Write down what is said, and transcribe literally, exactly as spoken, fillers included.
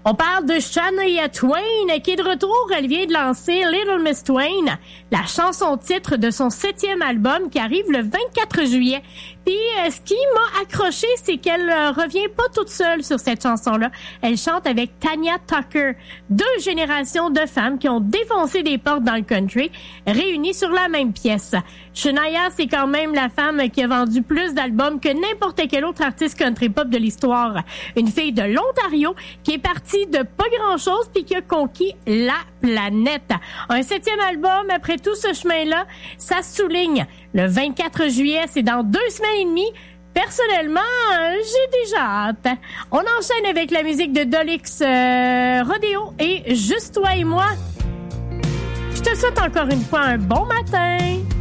On parle de Shania Twain qui est de retour. Elle vient de lancer Little Miss Twain, la chanson titre de son septième album qui arrive le vingt-quatre juillet. Puis euh, ce qui m'a accroché, c'est qu'elle euh, revient pas toute seule sur cette chanson-là. Elle chante avec Tanya Tucker, deux générations de femmes qui ont défoncé des portes dans le country, réunies sur la même pièce. Shania, c'est quand même la femme qui a vendu plus d'albums que n'importe quel autre artiste country pop de l'histoire. Une fille de l'Ontario qui est partie de pas grand-chose puis qui a conquis la planète. Un septième album, après tout ce chemin-là, ça souligne. Le vingt-quatre juillet, c'est dans deux semaines et demie. Personnellement, j'ai déjà hâte. On enchaîne avec la musique de Dolix euh, Rodeo et Juste toi et moi. Je te souhaite encore une fois un bon matin.